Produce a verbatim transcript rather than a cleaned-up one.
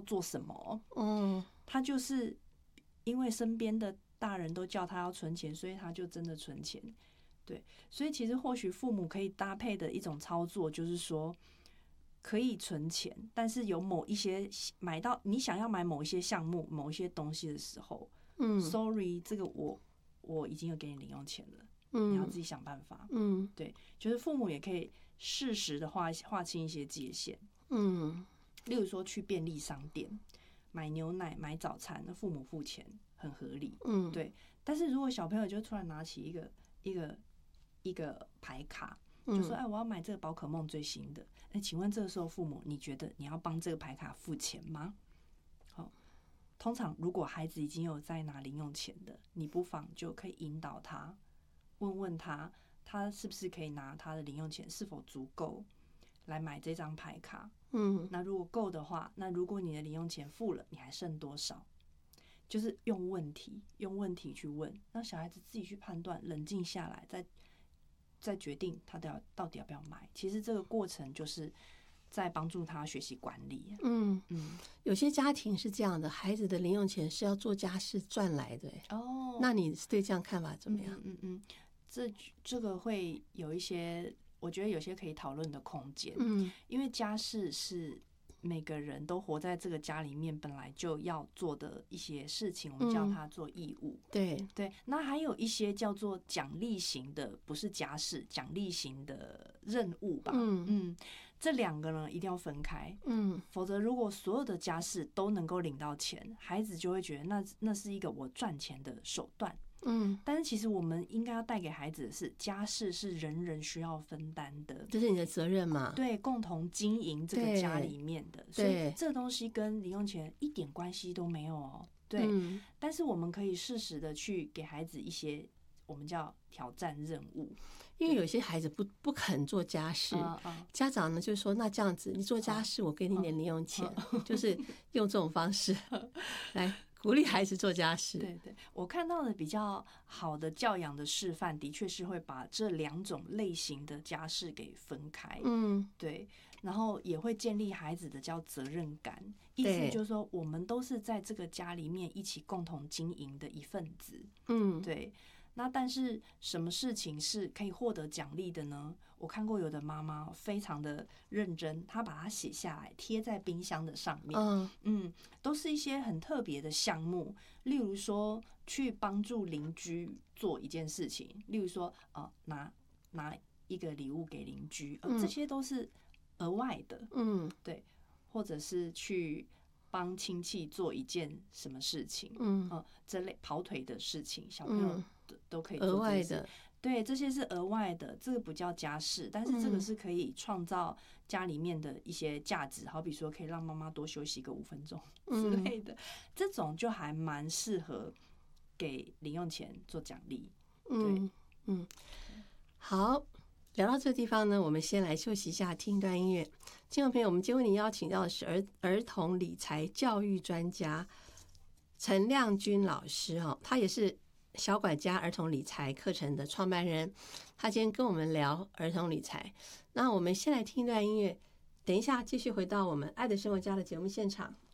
做什么， 嗯， 他就是因为身边的大人都叫他要存钱，所以他就真的存钱。对，所以其实或许父母可以搭配的一种操作，就是说可以存钱，但是有某一些买到你想要买某一些项目、某一些东西的时候，嗯 ，sorry， 这个我我已经有给你零用钱了。你要自己想办法。嗯，对，就是父母也可以适时的划划清一些界限。嗯，例如说去便利商店买牛奶、买早餐，那父母付钱很合理。嗯，对。但是如果小朋友就突然拿起一个一个一个牌卡，就说：“哎，我要买这个宝可梦最新的。”哎，请问这个时候父母，你觉得你要帮这个牌卡付钱吗？好，通常如果孩子已经有在拿零用钱的，你不妨就可以引导他。问问他，他是不是可以拿他的零用钱是否足够来买这张牌卡？嗯，那如果够的话，那如果你的零用钱付了，你还剩多少？就是用问题，用问题去问，让小孩子自己去判断，冷静下来，再再决定他到到底要不要买。其实这个过程就是在帮助他学习管理。 嗯嗯，有些家庭是这样的，孩子的零用钱是要做家事赚来的。哦，那你对这样看法怎么样？ 嗯嗯嗯。这这个会有一些，我觉得有些可以讨论的空间。嗯，因为家事是每个人都活在这个家里面本来就要做的一些事情，我们叫它做义务。 嗯、对对，那还有一些叫做奖励型的，不是家事，奖励型的任务吧。嗯嗯，这两个呢一定要分开。嗯，否则如果所有的家事都能够领到钱，孩子就会觉得那那是一个我赚钱的手段。嗯，但是其实我们应该要带给孩子的是，家事是人人需要分担的， 这是你的责任嘛？ 对，共同经营这个家里面的，所以这东西跟零用钱一点关系都没有哦。对，嗯、但是我们可以适时的去给孩子一些我们叫挑战任务， 因为有些孩子不不肯做家事，嗯嗯、家长呢就说那这样子，你做家事，我给你点零用钱，嗯、就是用这种方式来鼓励孩子做家事。 对对，我看到的比较好的教养的示范，的确是会把这两种类型的家事给分开。嗯，对，然后也会建立孩子的叫责任感，意思就是说，我们都是在这个家里面一起共同经营的一份子。嗯，对。那但是什么事情是可以获得奖励的呢？我看过有的妈妈非常的认真，她把它写下来贴在冰箱的上面。嗯嗯，都是一些很特别的项目，例如说去帮助邻居做一件事情，例如说呃拿拿一个礼物给邻居，呃，这些都是额外的。嗯，对，或者是去帮亲戚做一件什么事情，嗯、呃，这类跑腿的事情，小朋友都都可以做额外的。 对，这些是额外的，这个不叫家事，但是这个是可以创造家里面的一些价值，好比说可以让妈妈多休息个五分钟之类的，嗯、这种就还蛮适合给零用钱做奖励。对，嗯嗯，好。聊到这个地方呢，我们先来休息一下，听一段音乐。听众朋友，我们今天为您邀请到的是儿儿童理财教育专家陈亮君老师哈，他也是小管家儿童理财课程的创办人。他今天跟我们聊儿童理财。那我们先来听一段音乐，等一下继续回到我们爱的生活家的节目现场。